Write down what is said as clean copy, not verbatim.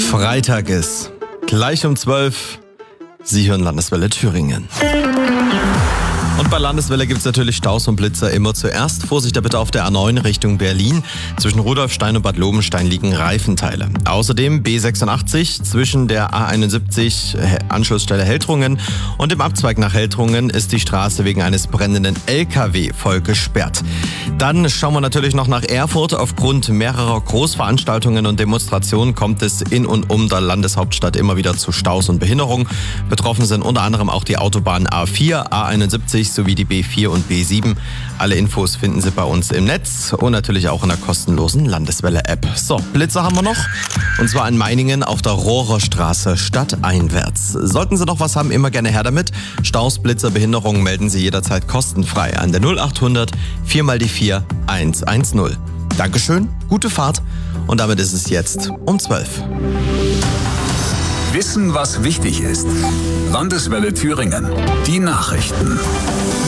Freitag ist. Gleich um 12. Sie hören Landeswelle Thüringen. Und bei Landeswelle gibt es natürlich Staus und Blitzer immer zuerst. Vorsicht da bitte auf der A9 Richtung Berlin. Zwischen Rudolfstein und Bad Lobenstein liegen Reifenteile. Außerdem B86 zwischen der A71 Anschlussstelle Heltrungen und dem Abzweig nach Heltrungen ist die Straße wegen eines brennenden LKW voll gesperrt. Dann schauen wir natürlich noch nach Erfurt. Aufgrund mehrerer Großveranstaltungen und Demonstrationen kommt es in und um der Landeshauptstadt immer wieder zu Staus und Behinderung. Betroffen sind unter anderem auch die Autobahnen A4, A71 sowie die B4 und B7. Alle Infos finden Sie bei uns im Netz und natürlich auch in der kostenlosen Landeswelle-App. So, Blitzer haben wir noch. Und zwar in Meiningen auf der Rohrerstraße stadteinwärts. Sollten Sie noch was haben, immer gerne her damit. Staus, Blitzer, Behinderungen melden Sie jederzeit kostenfrei an der 0800 4x4 110. Dankeschön, gute Fahrt und damit ist es jetzt um 12. Wissen, was wichtig ist. Landeswelle Thüringen. Die Nachrichten.